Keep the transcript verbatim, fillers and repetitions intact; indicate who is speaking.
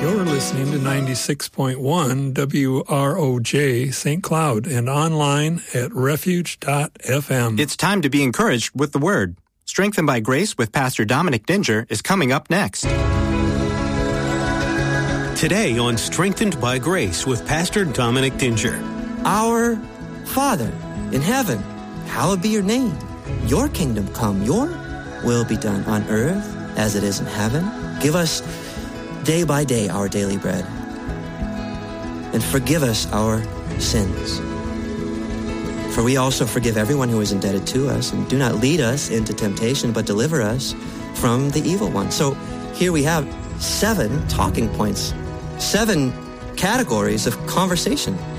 Speaker 1: You're listening to ninety-six point one W R O J Saint Cloud and online at refuge dot f m.
Speaker 2: It's time to be encouraged with the Word. Strengthened by Grace with Pastor Dominic Dinger is coming up next.
Speaker 3: Today on Strengthened by Grace with Pastor Dominic Dinger.
Speaker 4: Our Father in heaven, hallowed be your name. Your kingdom come, your will be done on earth as it is in heaven. Give us day by day our daily bread. And forgive us our sins. For we also forgive everyone who is indebted to us. And do not lead us into temptation, but deliver us from the evil one. So here we have seven talking points, seven categories of conversation